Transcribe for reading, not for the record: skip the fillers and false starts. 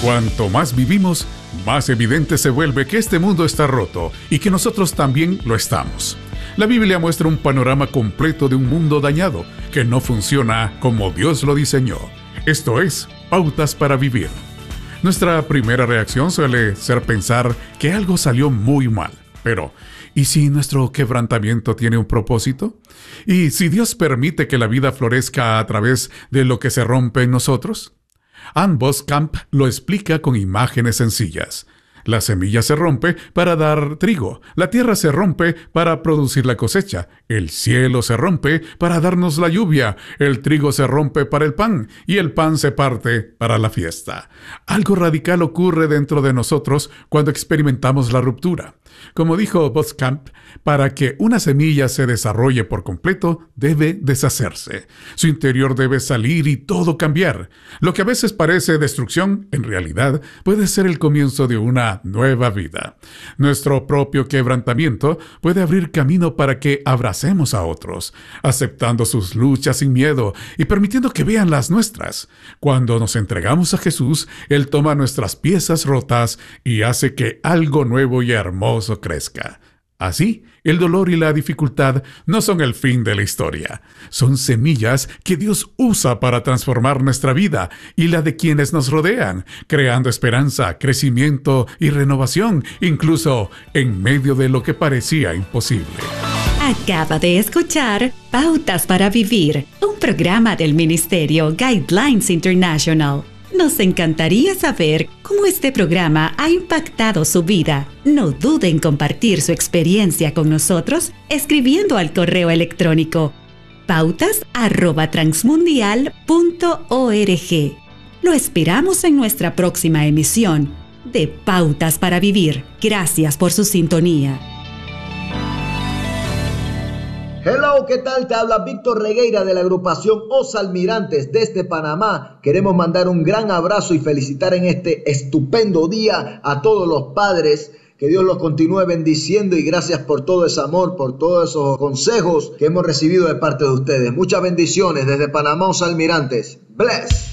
Cuanto más vivimos, más evidente se vuelve que este mundo está roto y que nosotros también lo estamos. La Biblia muestra un panorama completo de un mundo dañado que no funciona como Dios lo diseñó. Esto es, pautas para vivir. Nuestra primera reacción suele ser pensar que algo salió muy mal. Pero, ¿y si nuestro quebrantamiento tiene un propósito? ¿Y si Dios permite que la vida florezca a través de lo que se rompe en nosotros? Ann Voskamp lo explica con imágenes sencillas. La semilla se rompe para dar trigo, la tierra se rompe para producir la cosecha, el cielo se rompe para darnos la lluvia, el trigo se rompe para el pan y el pan se parte para la fiesta. Algo radical ocurre dentro de nosotros cuando experimentamos la ruptura. Como dijo Voskamp, para que una semilla se desarrolle por completo, debe deshacerse. Su interior debe salir y todo cambiar. Lo que a veces parece destrucción, en realidad, puede ser el comienzo de una nueva vida. Nuestro propio quebrantamiento puede abrir camino para que abracemos a otros, aceptando sus luchas sin miedo y permitiendo que vean las nuestras. Cuando nos entregamos a Jesús, Él toma nuestras piezas rotas y hace que algo nuevo y hermoso crezca. Así, el dolor y la dificultad no son el fin de la historia. Son semillas que Dios usa para transformar nuestra vida y la de quienes nos rodean, creando esperanza, crecimiento y renovación, incluso en medio de lo que parecía imposible. Acaba de escuchar Pautas para Vivir, un programa del Ministerio Guidelines International. Nos encantaría saber cómo este programa ha impactado su vida. No duden en compartir su experiencia con nosotros escribiendo al correo electrónico pautas@transmundial.org. Lo esperamos en nuestra próxima emisión de Pautas para Vivir. Gracias por su sintonía. Hello, ¿qué tal? Te habla Víctor Regueira de la agrupación Os Almirantes desde Panamá. Queremos mandar un gran abrazo y felicitar en este estupendo día a todos los padres. Que Dios los continúe bendiciendo y gracias por todo ese amor, por todos esos consejos que hemos recibido de parte de ustedes. Muchas bendiciones desde Panamá, Os Almirantes. Bless.